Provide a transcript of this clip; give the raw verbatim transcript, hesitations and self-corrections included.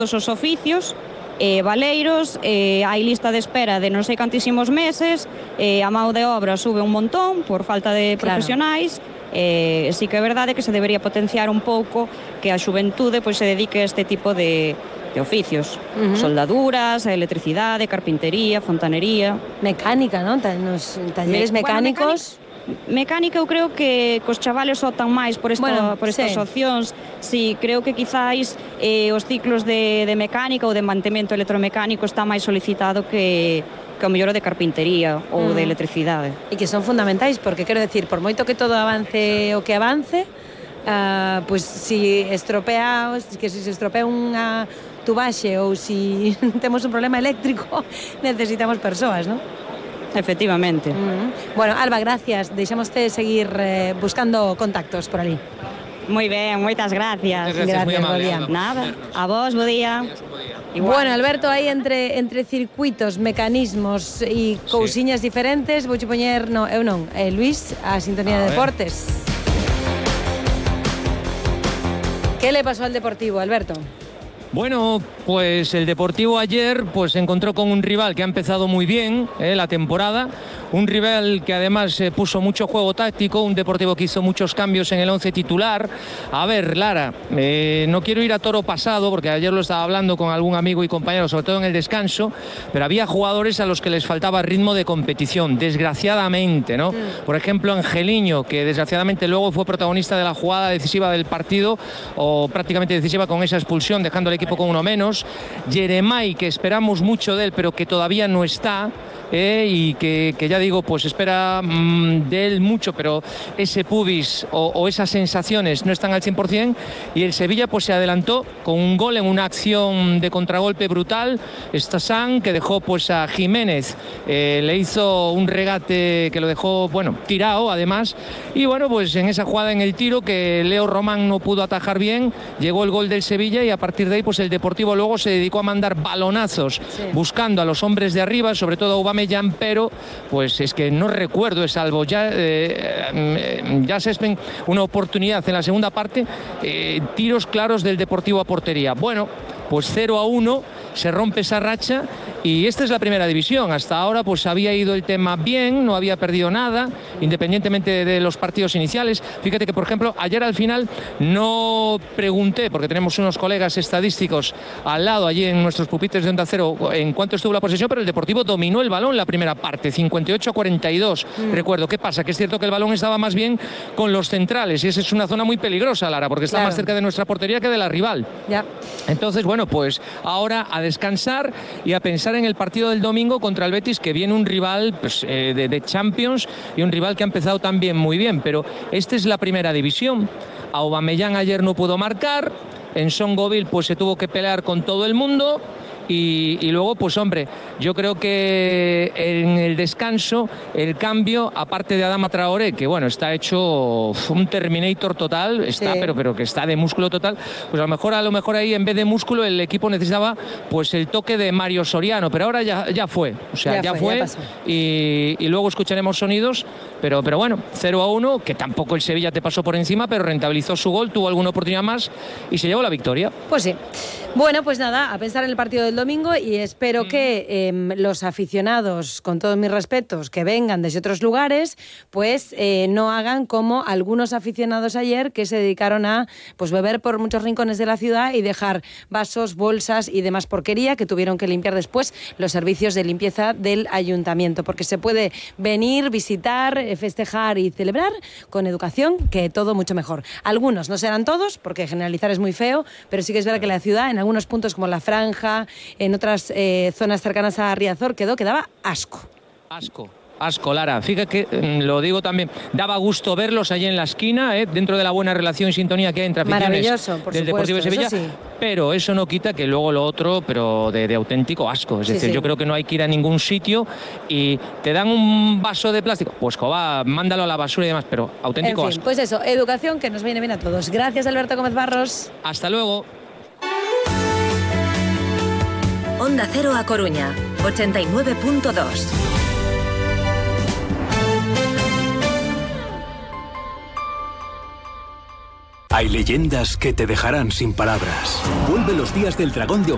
os oficios, eh, valeiros, eh, hai lista de espera de non sei cantísimos meses, eh, a mão de obra sube un montón por falta de profesionais. Claro. Eh, sí que é verdade que se debería potenciar un pouco que a xuventude pois, se dedique a este tipo de, de oficios. Uh-huh. Soldaduras, electricidade, carpintería, fontanería. Mecánica, non? Nos talleres Me, mecánicos... Bueno, mecánica eu creo que cos chavales optan máis por, esta, bueno, por estas sí. opcións. Sí, creo que quizáis eh, os ciclos de, de mecánica ou de mantemento electromecánico está máis solicitado que, que o mellor de carpintería ou mm. de electricidade. E que son fundamentais, porque quero decir, por moito que todo avance o que avance, uh, pois pues, si estropea, que si se estropea unha tubaxe ou si temos un problema eléctrico, necesitamos persoas, non? Efectivamente. Mm. Bueno, Alba, gracias. Deixámoste seguir eh, buscando contactos por ali. Moi ben, moitas gracias. Gracias, gracias, moi amable. Nada, a vos, bo día. Igual. Bueno, Alberto, aí entre entre circuitos, mecanismos e cousiñas sí. diferentes, vouche poñer, no, eu non, eh, Luis, a sintonía a de deportes. Que le pasou al Deportivo, Alberto? Bueno, pues el Deportivo ayer pues se encontró con un rival que ha empezado muy bien eh, la temporada, un rival que además eh, puso mucho juego táctico, un Deportivo que hizo muchos cambios en el once titular. A ver, Lara, eh, no quiero ir a toro pasado porque ayer lo estaba hablando con algún amigo y compañero, sobre todo en el descanso, pero había jugadores a los que les faltaba ritmo de competición, desgraciadamente, ¿no? Mm. Por ejemplo, Angeliño, que desgraciadamente luego fue protagonista de la jugada decisiva del partido, o prácticamente decisiva con esa expulsión, dejando el equipo con uno menos. Jeremai, que esperamos mucho de él, pero que todavía no está. Eh, y que, que ya digo, pues espera mmm, de él mucho, pero ese pubis o, o esas sensaciones no están al cien por cien. Y el Sevilla pues se adelantó con un gol en una acción de contragolpe brutal. Stassan, que dejó pues a Jiménez, eh, le hizo un regate que lo dejó, bueno, tirado además. Y bueno, pues en esa jugada en el tiro que Leo Román no pudo atajar bien, llegó el gol del Sevilla y a partir de ahí pues el Deportivo luego se dedicó a mandar balonazos, sí. buscando a los hombres de arriba, sobre todo a Aubameyang, pero pues es que no recuerdo, es salvo ya, eh, ya se espen una oportunidad en la segunda parte, eh, tiros claros del Deportivo a portería. Bueno, pues cero a uno, se rompe esa racha y esta es la primera división. Hasta ahora pues había ido el tema bien, no había perdido nada, independientemente de los partidos iniciales. Fíjate que, por ejemplo, ayer al final no pregunté, porque tenemos unos colegas estadísticos al lado, allí en nuestros pupitres de Onda Cero, en cuánto estuvo la posesión, pero el Deportivo dominó el balón la primera parte, cincuenta y ocho a cuarenta y dos. Mm. Recuerdo, ¿qué pasa? Que es cierto que el balón estaba más bien con los centrales y esa es una zona muy peligrosa, Lara, porque está claro. más cerca de nuestra portería que de la rival. Ya. Entonces, bueno, pues ahora a descansar y a pensar en el partido del domingo contra el Betis, que viene un rival pues, eh, de, de Champions y un rival que ha empezado también muy bien, pero esta es la primera división. Aubameyang ayer no pudo marcar, en Songoville pues se tuvo que pelear con todo el mundo. Y, y luego, pues hombre, yo creo que en el descanso, el cambio, aparte de Adama Traoré, que bueno, está hecho un Terminator total, está, sí. pero, pero que está de músculo total, pues a lo mejor a lo mejor ahí en vez de músculo el equipo necesitaba pues el toque de Mario Soriano, pero ahora ya, ya fue, o sea, ya, ya fue, fue ya y, y luego escucharemos sonidos, pero, pero bueno, cero a uno, que tampoco el Sevilla te pasó por encima, pero rentabilizó su gol, tuvo alguna oportunidad más y se llevó la victoria. Pues sí. Bueno, pues nada, a pensar en el partido del domingo y espero mm. que eh, los aficionados, con todos mis respetos, que vengan desde otros lugares, pues eh, no hagan como algunos aficionados ayer que se dedicaron a pues beber por muchos rincones de la ciudad y dejar vasos, bolsas y demás porquería que tuvieron que limpiar después los servicios de limpieza del ayuntamiento, porque se puede venir, visitar, festejar y celebrar con educación, que todo mucho mejor. Algunos, no serán todos, porque generalizar es muy feo, pero sí que es verdad que la ciudad, en algunos puntos como la Franja, en otras eh, zonas cercanas a Riazor, quedó que daba asco. Asco. Asco, Lara. Fíjate que, lo digo también, daba gusto verlos allí en la esquina, ¿eh? dentro de la buena relación y sintonía que hay entre aficiones Maravilloso, por del supuesto, Deportivo de Sevilla, eso sí. Pero eso no quita que luego lo otro, pero de, de auténtico asco. Es sí, decir, sí. yo creo que no hay que ir a ningún sitio y te dan un vaso de plástico, pues coba, mándalo a la basura y demás, pero auténtico en fin, asco. Pues eso, educación que nos viene bien a todos. Gracias, Alberto Gómez Barros. Hasta luego. Onda Cero a Coruña, ochenta y nueve punto dos. Hay leyendas que te dejarán sin palabras. Vuelve Los Días del Dragón de